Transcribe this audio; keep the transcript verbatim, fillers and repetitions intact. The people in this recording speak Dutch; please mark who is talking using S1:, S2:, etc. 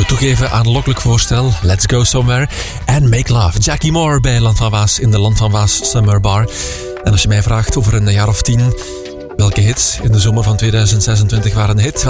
S1: moet toegeven, aanlokkelijk voorstel. Let's Go Somewhere en Make Love. Jackie Moore bij Land van Waas in de Land van Waas Summer Bar. En als je mij vraagt over een jaar of tien welke hits in de zomer van tweeduizend zesentwintig waren een hit,